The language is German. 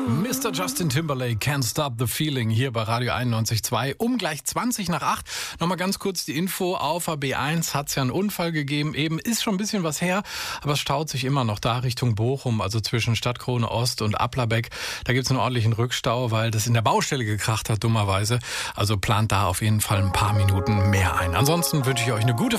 Mr. Justin Timberlake, Can't Stop the Feeling, hier bei Radio 91.2, um gleich 20 nach 8. Nochmal ganz kurz die Info, auf der B1 hat es ja einen Unfall gegeben, eben ist schon ein bisschen was her, aber es staut sich immer noch da Richtung Bochum, also zwischen Stadtkrone Ost und Applerbeck. Da gibt es einen ordentlichen Rückstau, weil das in der Baustelle gekracht hat, dummerweise. Also plant da auf jeden Fall ein paar Minuten mehr ein. Ansonsten wünsche ich euch eine gute